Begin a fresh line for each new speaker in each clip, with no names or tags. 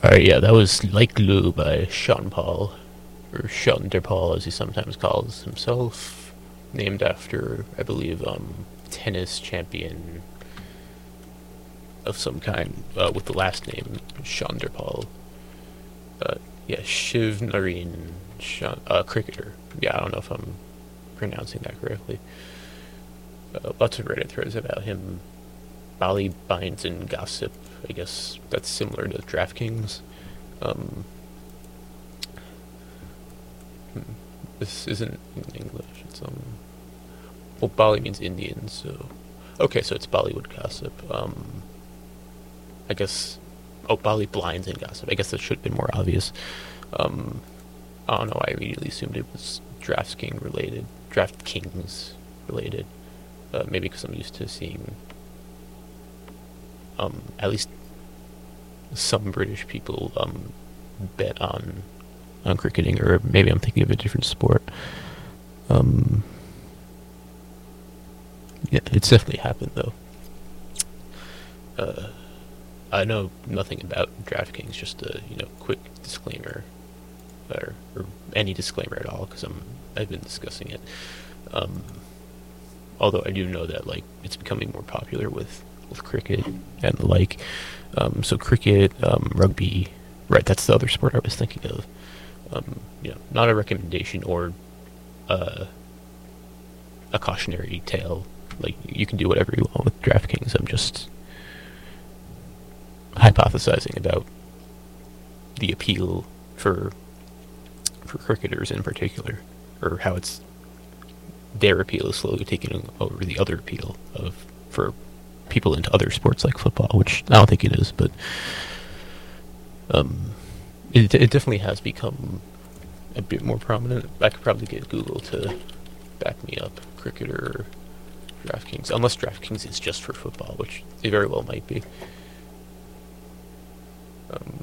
Alright, yeah, that was Like Glue by Sean Paul, or Sean Paul as he sometimes calls himself, named after, I believe, tennis champion of some kind, with the last name Sean Paul. Yeah, Shiv Nareen, cricketer. Yeah, I don't know if I'm pronouncing that correctly. Lots of Reddit threads about him. Bali binds and gossip. I guess that's similar to DraftKings. Um, this isn't in English. It's well, Bali means Indian, so okay, so it's Bollywood gossip. I guess. Oh, Bali blinds and gossip. I guess that should have been more obvious. Um, I don't know. I immediately assumed it was DraftKings related. Maybe because I'm used to seeing at least some British people bet on cricketing, or maybe I'm thinking of a different sport. Um, yeah, it's definitely happened though. Uh, I know nothing about DraftKings. Just a quick disclaimer, or any disclaimer at all, because I've been discussing it. Um, Although I do know that like it's becoming more popular with cricket and the like. So cricket, rugby, right? That's the other sport I was thinking of. Not a recommendation or a cautionary tale. Like you can do whatever you want with DraftKings. I'm just hypothesizing about the appeal for cricketers in particular, or how it's their appeal is slowly taking over the other appeal of for people into other sports like football, which I don't think it is, but it definitely has become a bit more prominent. I could probably get Google to back me up. Cricket or DraftKings, unless DraftKings is just for football, which it very well might be. Um,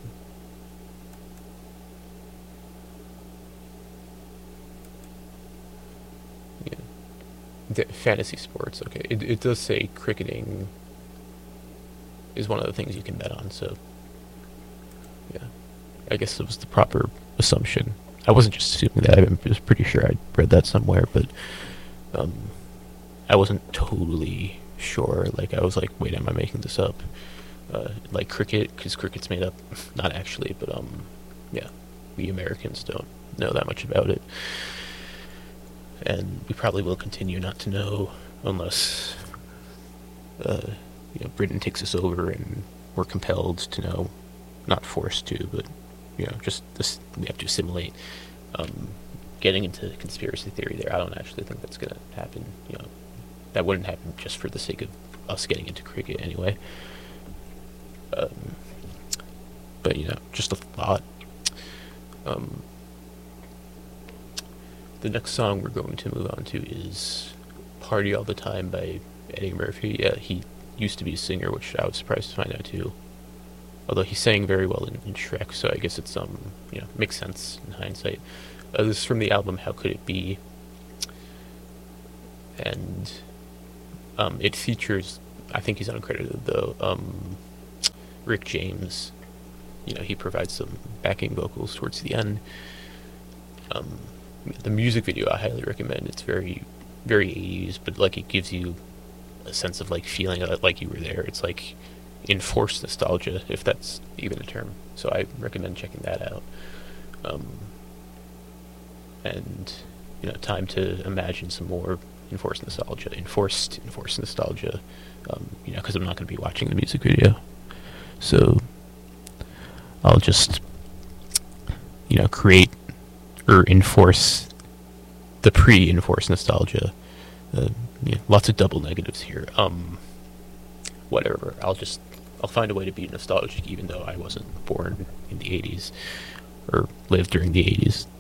yeah. Fantasy sports, okay. It does say cricketing is one of the things you can bet on, so yeah. I guess it was the proper assumption. I wasn't just assuming that. I was pretty sure I read that somewhere, but I wasn't totally sure. Like, I was like, wait, am I making this up? Like cricket, because cricket's made up. Not actually, but yeah. We Americans don't know that much about it. And we probably will continue not to know unless Britain takes us over and we're compelled to know, not forced to, but just this, we have to assimilate. Getting into conspiracy theory there, I don't actually think that's going to happen. That wouldn't happen just for the sake of us getting into cricket anyway. But just a thought. The next song we're going to move on to is "Party All the Time" by Eddie Murphy. Yeah, he used to be a singer, which I was surprised to find out too. Although he sang very well in Shrek, so I guess it's makes sense in hindsight. This is from the album "How Could It Be," and it features, I think he's uncredited though, Rick James. He provides some backing vocals towards the end. The music video I highly recommend. It's very, very 80s, but like it gives you a sense of like feeling like you were there. It's like enforced nostalgia, if that's even a term. So I recommend checking that out. And time to imagine some more enforced nostalgia. Enforced nostalgia. Because I'm not going to be watching the music video, so I'll just create or enforce the pre-enforced nostalgia. Lots of double negatives here. Whatever. I'll find a way to be nostalgic, even though I wasn't born in the 80s or lived during the 80s.